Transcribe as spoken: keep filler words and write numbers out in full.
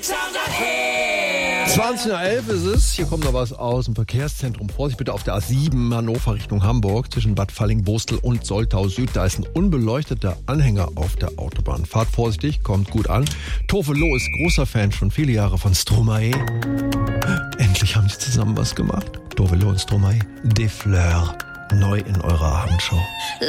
zwanzig Uhr elf ist es. Hier kommt noch was aus dem Verkehrszentrum. Vorsicht bitte auf der A sieben Hannover Richtung Hamburg zwischen Bad Falling-Bostel und Soltau Süd. Da ist ein unbeleuchteter Anhänger auf der Autobahn. Fahrt vorsichtig, kommt gut an. Tove Lo ist großer Fan, schon viele Jahre von Stromae. Endlich haben sie zusammen was gemacht. Tove Lo und Stromae. Des Fleurs. Neu in eurer Abendshow.